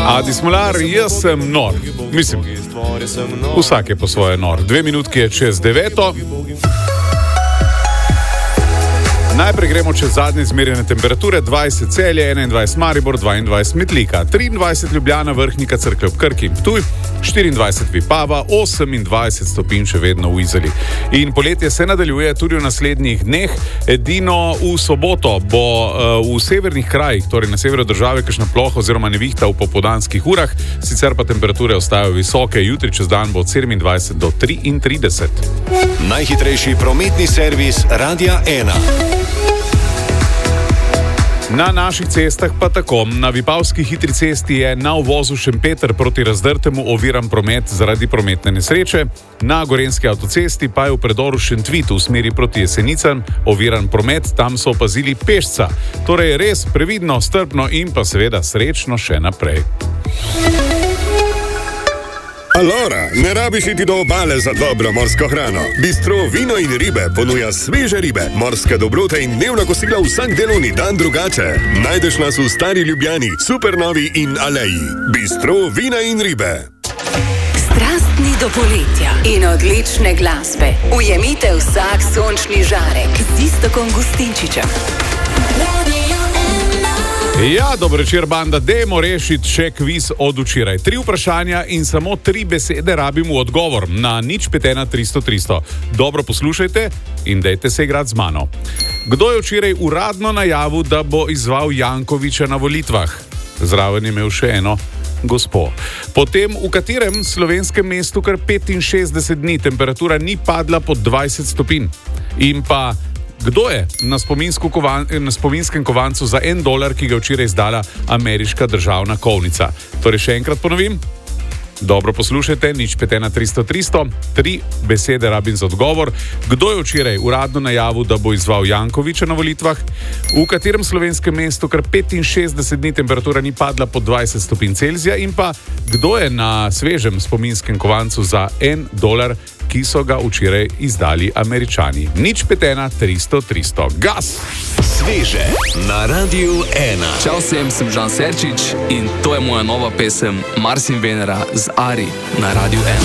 Adi Smolar, jaz sem nor. Mislim, vsak je po svoje nor. 2 minutki je čez 9. Najprej gremo čez zadnje izmerjene temperature. 20 Celje, 21 Maribor, 22 Metlika, 23 Ljubljana, Vrhnika, Cerklje ob Krki, Ptuj, 24 Vipava, 28 stopinj še vedno v Izoli. In poletje se nadaljuje tudi v naslednjih dneh. Edino v soboto bo v severnih krajih, torej na severu države, kakšna ploha oziroma nevihta v popoldanskih urah, sicer pa temperature ostajajo visoke. Jutri čez dan bo od 27 do 33. Najhitrejši prometni servis Radia 1. Na naših cestah pa tako. Na Vipavski hitri cesti je na uvozu Šempeter proti Razdrtemu oviran promet zaradi prometne nesreče. Na Gorenjski avtocesti pa je v predoru Šentvit v smeri proti Jesenicam oviran promet, tam so opazili pešca. Torej res previdno, strpno in pa seveda srečno še naprej. Allora, ne rabiš iti do obale za dobro morsko hrano. Bistro Vino in ribe ponuja sveže ribe, morske dobrote in dnevna kosila vsak delovni dan drugače. Najdeš nas v Stari Ljubljani, Supernovi in Aleji. Bistro Vina in ribe. Strastni do poletja in odlične glasbe. Ujemite vsak sončni žarek z Iztokom Gustinčičem. Ja, dobro večer, banda. Dajmo rešiti še kviz od včeraj. 3 vprašanja in samo 3 besede rabimo v odgovor na 051 300 300. Dobro poslušajte in dajte se igrati z mano. Kdo je včeraj uradno najavil, da bo izzval Jankovića na volitvah? Zraven je imel še eno gospo. Potem, v katerem slovenskem mestu kar 65 dni temperatura ni padla pod 20 stopinj? In pa kdo je na spominskem kovancu za $1, ki ga včeraj izdala ameriška državna kovnica? Torej še enkrat ponovim. Dobro poslušajte, 051 300 300. 3 besede rabim za odgovor. Kdo je včeraj uradno najavil, da bo izzval Jankovića na volitvah? V katerem slovenskem mestu kar 65 dni temperatura ni padla pod 20 stopinj Celzija? In pa kdo je na svežem spominskem kovancu za $1, ki so ga včeraj izdali Američani? 051 300 300. Gas! Sveže na Radiu 1. Čau vsem, sem Žan Serčič in to je moja nova pesem Mars in Venera z Ari na Radiu 1.